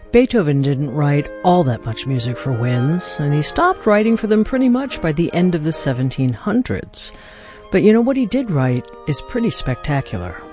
Beethoven didn't write all that much music for winds, and he stopped writing for them pretty much by the end of the 1700s. But you know what he did write is pretty spectacular.